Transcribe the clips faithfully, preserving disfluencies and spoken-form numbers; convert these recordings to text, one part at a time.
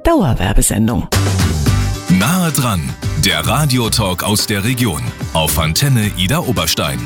Dauerwerbesendung. Nahe dran, der Radiotalk aus der Region auf Antenne Idar Oberstein.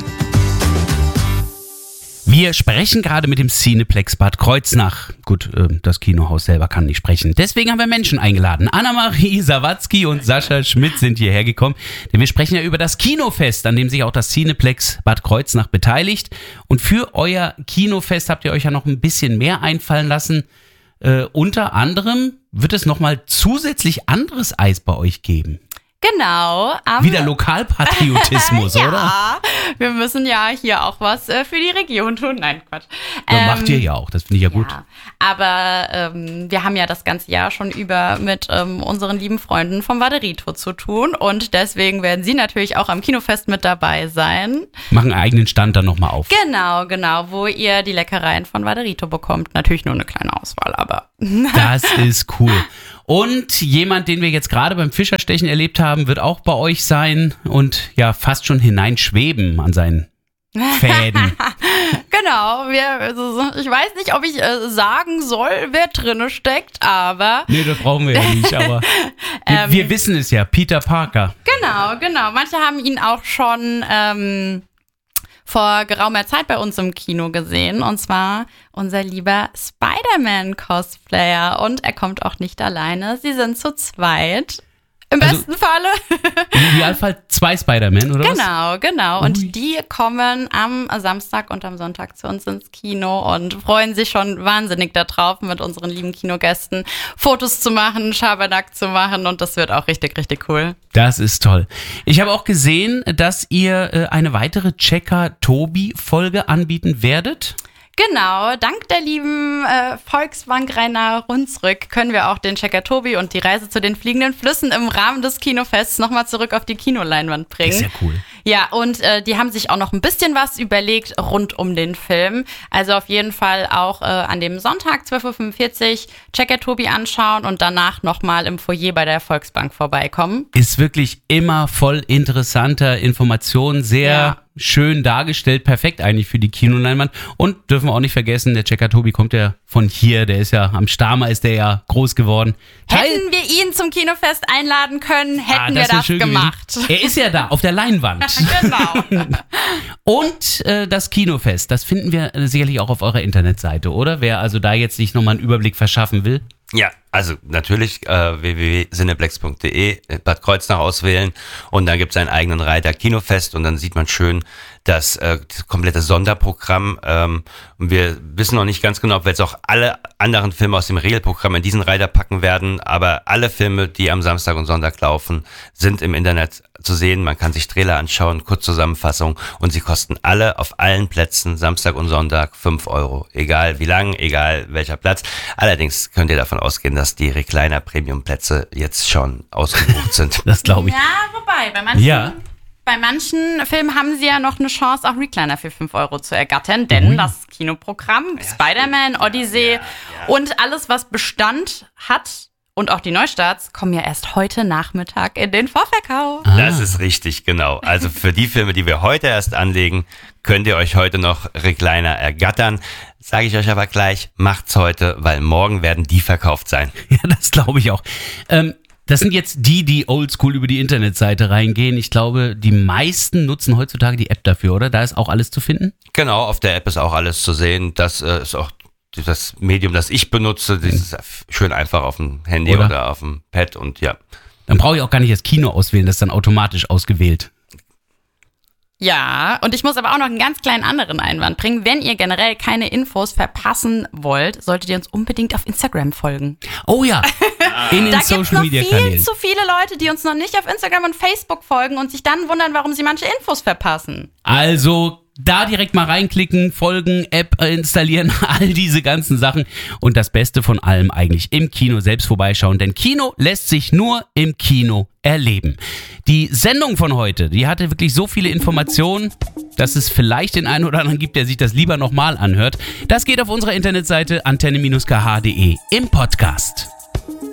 Wir sprechen gerade mit dem Cineplex Bad Kreuznach. Gut, äh, das Kinohaus selber kann nicht sprechen. Deswegen haben wir Menschen eingeladen. Anna-Marie Sawatzki und Sascha Schmidt sind hierher gekommen. Denn wir sprechen ja über das Kinofest, an dem sich auch das Cineplex Bad Kreuznach beteiligt. Und für euer Kinofest habt ihr euch ja noch ein bisschen mehr einfallen lassen. Äh, unter anderem wird es nochmal zusätzlich anderes Eis bei euch geben. Genau. Wieder Lokalpatriotismus, ja, oder? Ja, wir müssen ja hier auch was äh, für die Region tun. Nein, Quatsch. Ja, ähm, macht ihr ja auch, das finde ich ja gut. Ja, aber ähm, wir haben ja das ganze Jahr schon über mit ähm, unseren lieben Freunden vom Vaderito zu tun und deswegen werden sie natürlich auch am Kinofest mit dabei sein. Machen einen eigenen Stand dann nochmal auf. Genau, genau, wo ihr die Leckereien von Vaderito bekommt. Natürlich nur eine kleine Auswahl, aber... Das ist cool. Und jemand, den wir jetzt gerade beim Fischerstechen erlebt haben, wird auch bei euch sein und ja fast schon hineinschweben an seinen Fäden. Genau, wir, also, ich weiß nicht, ob ich äh, sagen soll, wer drinne steckt, aber... Nee, das brauchen wir ja nicht, aber wir, ähm, wir wissen es ja, Peter Parker. Genau, genau. Manche haben ihn auch schon... Ähm, vor geraumer Zeit bei uns im Kino gesehen. Und zwar unser lieber Spider-Man-Cosplayer. Und er kommt auch nicht alleine. Sie sind zu zweit. Im Also, besten Falle. Im Idealfall zwei Spider-Man, oder was? Genau, genau. Und Ui. die kommen am Samstag und am Sonntag zu uns ins Kino und freuen sich schon wahnsinnig darauf, mit unseren lieben Kinogästen Fotos zu machen, Schabernack zu machen. Und das wird auch richtig, richtig cool. Das ist toll. Ich habe auch gesehen, dass ihr äh, eine weitere Checker-Tobi-Folge anbieten werdet. Genau, dank der lieben äh, Volksbank Rainer Hunsrück können wir auch den Checker Tobi und die Reise zu den fliegenden Flüssen im Rahmen des Kinofests nochmal zurück auf die Kinoleinwand bringen. Ist ja cool. Ja, und äh, die haben sich auch noch ein bisschen was überlegt rund um den Film. Also auf jeden Fall auch äh, an dem Sonntag zwölf Uhr fünfundvierzig Checker Tobi anschauen und danach nochmal im Foyer bei der Volksbank vorbeikommen. Ist wirklich immer voll interessanter Informationen, sehr... Ja. Schön dargestellt, perfekt eigentlich für die Kinoleinwand. Und dürfen wir auch nicht vergessen, der Checker Tobi kommt ja von hier, der ist ja am Starmer, ist der ja groß geworden. Hätten wir ihn zum Kinofest einladen können, hätten ah, das wir das schön gemacht. Gewesen. Er ist ja da, auf der Leinwand. Genau. Und äh, das Kinofest, das finden wir sicherlich auch auf eurer Internetseite, oder? Wer also da jetzt sich nochmal einen Überblick verschaffen will. Ja, also natürlich äh, w w w punkt cineplex punkt d e, Bad Kreuznach auswählen und dann gibt es einen eigenen Reiter Kinofest und dann sieht man schön das, äh, das komplette Sonderprogramm. Ähm, und wir wissen noch nicht ganz genau, ob wir jetzt auch alle anderen Filme aus dem Regelprogramm in diesen Reiter packen werden, aber alle Filme, die am Samstag und Sonntag laufen, sind im Internet zu sehen. Man kann sich Trailer anschauen, Kurzzusammenfassung und sie kosten alle auf allen Plätzen Samstag und Sonntag fünf Euro. Egal wie lang, egal welcher Platz. Allerdings könnt ihr davon ausgehen, dass die Recliner-Premium-Plätze jetzt schon ausgebucht sind. Das glaube ich. Ja, wobei, bei manchen, Ja. bei manchen Filmen haben sie ja noch eine Chance, auch Recliner für fünf Euro zu ergattern, denn Ui. das Kinoprogramm, Spider-Man, Odyssey ja, ja. und alles, was Bestand hat und auch die Neustarts, kommen ja erst heute Nachmittag in den Vorverkauf. Ah. Das ist richtig, genau. Also für die Filme, die wir heute erst anlegen, könnt ihr euch heute noch Recliner ergattern. Sage ich euch aber gleich, macht's heute, weil morgen werden die verkauft sein. Ja, das glaube ich auch. Ähm, das sind jetzt die, die oldschool über die Internetseite reingehen. Ich glaube, die meisten nutzen heutzutage die App dafür, oder? Da ist auch alles zu finden? Genau, auf der App ist auch alles zu sehen. Das äh, ist auch das Medium, das ich benutze. Das ist schön einfach auf dem Handy Oder? oder, auf dem Pad und ja. Dann brauche ich auch gar nicht das Kino auswählen, das ist dann automatisch ausgewählt. Ja, und ich muss aber auch noch einen ganz kleinen anderen Einwand bringen. Wenn ihr generell keine Infos verpassen wollt, solltet ihr uns unbedingt auf Instagram folgen. Oh ja, in den Da gibt es Social noch Media viel Kanälen. zu viele Leute, die uns noch nicht auf Instagram und Facebook folgen und sich dann wundern, warum sie manche Infos verpassen. Also da direkt mal reinklicken, folgen, App installieren, all diese ganzen Sachen. Und das Beste von allem eigentlich im Kino selbst vorbeischauen, denn Kino lässt sich nur im Kino erleben. Die Sendung von heute, die hatte wirklich so viele Informationen, dass es vielleicht den einen oder anderen gibt, der sich das lieber nochmal anhört. Das geht auf unserer Internetseite antenne Bindestrich k h punkt d e im Podcast.